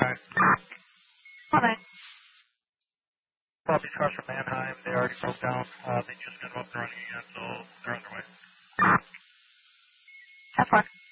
Okay. Bye-bye. Property across from Mannheim, they already broke down. They just got up and running again, so they're underway. Have fun.